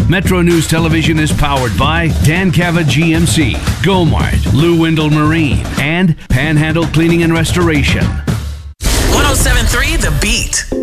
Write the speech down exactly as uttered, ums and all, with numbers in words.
Metro News Television is powered by Dan Cava G M C, Gomart, Lou Windle Marine, and Panhandle Cleaning and Restoration. one oh seven point three The Beat.